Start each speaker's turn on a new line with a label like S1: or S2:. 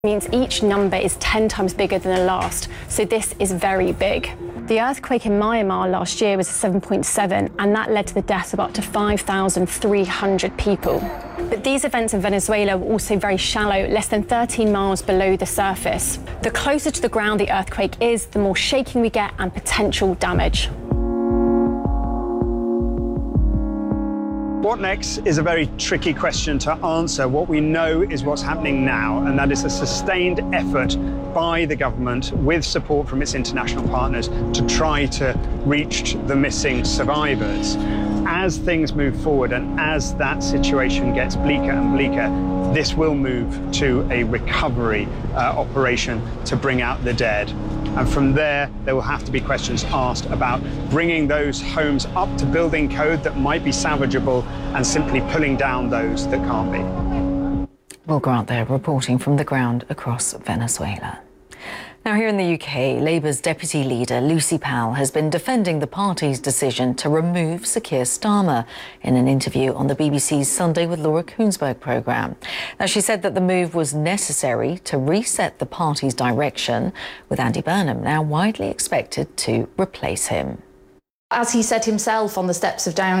S1: Means each number is 10 times bigger than the last, so this is very big. The earthquake in Myanmar last year was a 7.7, and that led to the deaths of up to 5,300 people. But these events in Venezuela were also very shallow, less than 13 miles below the surface. The closer to the ground the earthquake is, the more shaking we get and potential damage.
S2: What next is a very tricky question to answer. What we know is what's happening now, and that is a sustained effort by the government with support from its international partners to try to reach the missing survivors. As things move forward and as that situation gets bleaker and bleaker, this will move to a recovery operation to bring out the dead. And from there will have to be questions asked about bringing those homes up to building code that might be salvageable and simply pulling down those that can't be.
S3: Will Grant there reporting from the ground across Venezuela. Now, here in the UK, Labour's deputy leader, Lucy Powell, has been defending the party's decision to remove Sir Keir Starmer in an interview on the BBC's Sunday with Laura Kuenssberg programme. Now, she said that the move was necessary to reset the party's direction, with Andy Burnham now widely expected to replace him.
S4: As he said himself on the steps of Downing